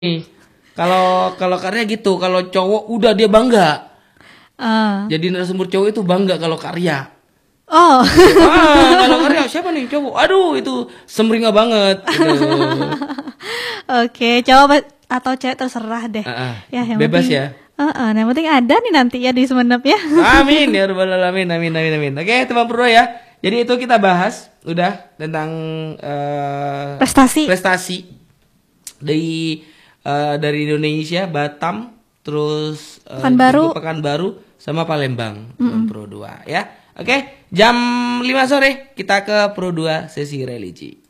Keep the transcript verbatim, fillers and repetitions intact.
nih. Kalau kalau karya gitu, kalau cowok udah dia bangga. Ah. Jadi narasumber cowok itu bangga kalau karya. Oh. Ah, kalau karya siapa nih cowok? Aduh, itu semringah banget gitu. Oke, cowok atau cewek terserah deh. Ah, ah, Ya, yang bebas penting, ya. Uh, yang penting ada nih nanti ya di Sumenep ya. Amin ya rabbal alamin. Amin amin amin. Oke, teman pro ya. Jadi itu kita bahas udah tentang uh, Prestasi. prestasi dari uh, dari Indonesia, Batam, terus uh, Pekanbaru. Pekanbaru sama Palembang, teman pro dua ya. Oke, jam lima sore kita ke pro dua sesi religi.